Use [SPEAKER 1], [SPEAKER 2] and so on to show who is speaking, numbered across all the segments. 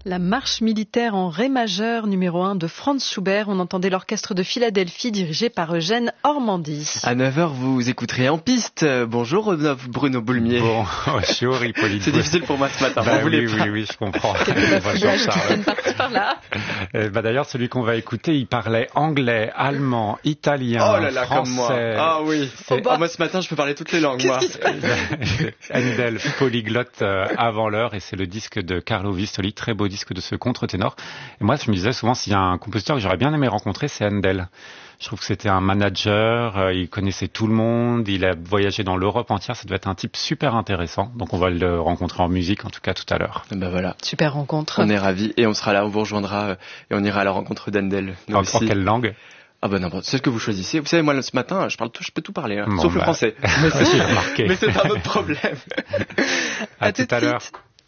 [SPEAKER 1] La marche militaire en ré majeur numéro 1 de Franz Schubert. On entendait l'orchestre de Philadelphie dirigé par Eugène Ormandy.
[SPEAKER 2] À 9h, vous écouterez En Piste. Bonjour Bruno Boulmier.
[SPEAKER 3] Bonjour Hippolyte.
[SPEAKER 2] C'est difficile pour moi ce matin.
[SPEAKER 3] Oui, je comprends. D'ailleurs, celui qu'on va écouter, il parlait anglais, allemand, italien, français.
[SPEAKER 2] Comme moi. Ah oui. Moi ce matin, je peux parler toutes les langues, moi.
[SPEAKER 3] Handel, polyglotte avant l'heure, et c'est le disque de Carlo Vistoli, très beau disque de ce contre-ténor. Et moi, je me disais souvent, s'il y a un compositeur que j'aurais bien aimé rencontrer, c'est Handel. Je trouve que c'était un manager, il connaissait tout le monde, il a voyagé dans l'Europe entière, ça devait être un type super intéressant. Donc on va le rencontrer en musique, en tout cas tout à l'heure.
[SPEAKER 2] Ben voilà.
[SPEAKER 1] Super rencontre.
[SPEAKER 2] On est ravis et on sera là, on vous rejoindra et on ira à la rencontre d'Handel.
[SPEAKER 3] En quelle langue?
[SPEAKER 2] Ah ben n'importe, c'est ce que vous choisissez. Vous savez, moi ce matin, je peux tout parler, hein, sauf le français. Mais c'est un autre problème.
[SPEAKER 3] À tout à l'heure.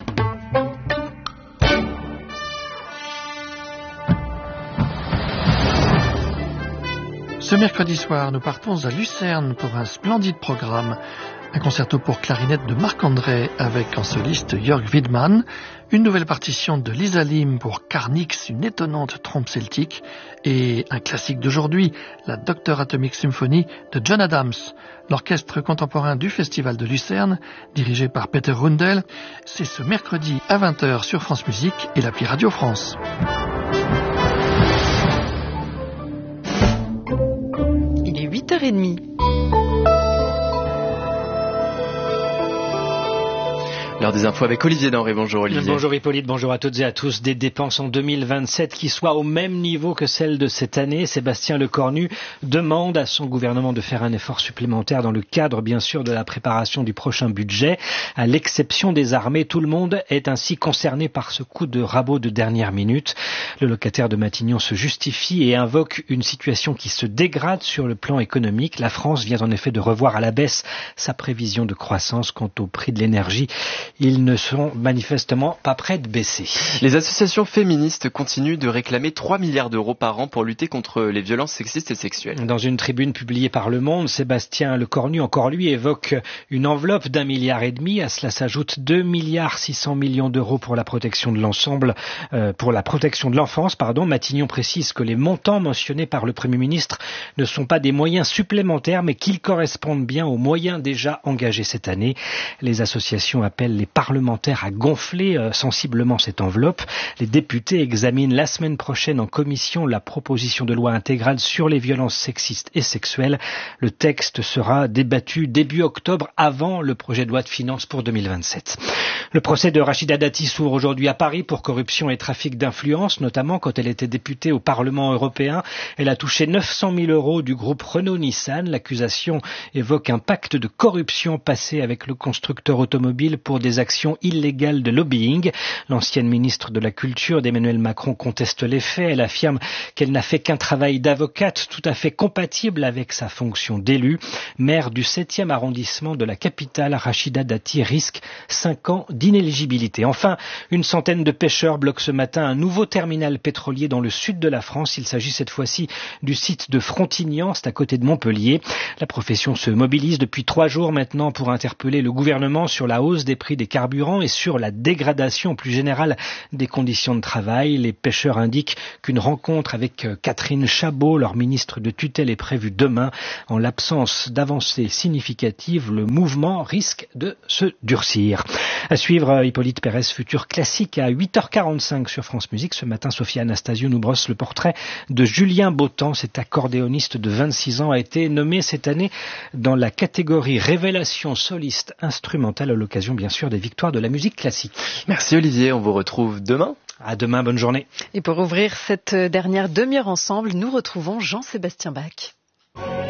[SPEAKER 4] Ce mercredi soir, nous partons à Lucerne pour un splendide programme. Un concerto pour clarinette de Marc-André avec en soliste Jörg Widmann, une nouvelle partition de Lisa Lim pour Carnix, une étonnante trompe celtique, et un classique d'aujourd'hui, la Dr. Atomic Symphony de John Adams, l'orchestre contemporain du Festival de Lucerne, dirigé par Peter Rundel. C'est ce mercredi à 20h sur France Musique et l'appli Radio France.
[SPEAKER 1] Il est 8h30.
[SPEAKER 2] L'heure des infos avec Olivier Denré. Bonjour Olivier.
[SPEAKER 5] Bonjour Hippolyte, bonjour à toutes et à tous. Des dépenses en 2027 qui soient au même niveau que celles de cette année. Sébastien Lecornu demande à son gouvernement de faire un effort supplémentaire dans le cadre bien sûr de la préparation du prochain budget. À l'exception des armées, tout le monde est ainsi concerné par ce coup de rabot de dernière minute. Le locataire de Matignon se justifie et invoque une situation qui se dégrade sur le plan économique. La France vient en effet de revoir à la baisse sa prévision de croissance. Quant au prix de l'énergie, ils ne sont manifestement pas prêts de baisser.
[SPEAKER 2] Les associations féministes continuent de réclamer 3 milliards d'euros par an pour lutter contre les violences sexistes et sexuelles.
[SPEAKER 5] Dans une tribune publiée par Le Monde, Sébastien Lecornu, encore lui, évoque une enveloppe d'1,5 milliard. À cela s'ajoutent 2,6 milliards d'euros pour la protection de l'enfance. Matignon précise que les montants mentionnés par le Premier ministre ne sont pas des moyens supplémentaires, mais qu'ils correspondent bien aux moyens déjà engagés cette année. Les associations appellent les parlementaires à gonfler sensiblement cette enveloppe. Les députés examinent la semaine prochaine en commission la proposition de loi intégrale sur les violences sexistes et sexuelles. Le texte sera débattu début octobre avant le projet de loi de finances pour 2027. Le procès de Rachida Dati s'ouvre aujourd'hui à Paris pour corruption et trafic d'influence, notamment quand elle était députée au Parlement européen. Elle a touché 900 000 euros du groupe Renault-Nissan. L'accusation évoque un pacte de corruption passé avec le constructeur automobile pour des actions illégales de lobbying. L'ancienne ministre de la Culture d'Emmanuel Macron conteste les faits. Elle affirme qu'elle n'a fait qu'un travail d'avocate tout à fait compatible avec sa fonction d'élue. Maire du 7e arrondissement de la capitale, Rachida Dati risque 5 ans d'inéligibilité. Enfin, une centaine de pêcheurs bloquent ce matin un nouveau terminal pétrolier dans le sud de la France. Il s'agit cette fois-ci du site de Frontignan, c'est à côté de Montpellier. La profession se mobilise depuis 3 jours maintenant pour interpeller le gouvernement sur la hausse des prix des carburants et sur la dégradation plus générale des conditions de travail. Les pêcheurs indiquent qu'une rencontre avec Catherine Chabot, leur ministre de tutelle, est prévue demain. En l'absence d'avancées significatives, le mouvement risque de se durcir. À suivre, Hippolyte Pérez, futur classique à 8h45 sur France Musique. Ce matin, Sophia Anastasiou nous brosse le portrait de Julien Bautan. Cet accordéoniste de 26 ans a été nommé cette année dans la catégorie Révélation soliste instrumentale à l'occasion, bien sûr, des victoires de la musique classique.
[SPEAKER 2] Merci Olivier, on vous retrouve demain.
[SPEAKER 5] À demain, bonne journée.
[SPEAKER 1] Et pour ouvrir cette dernière demi-heure ensemble, nous retrouvons Jean-Sébastien Bach.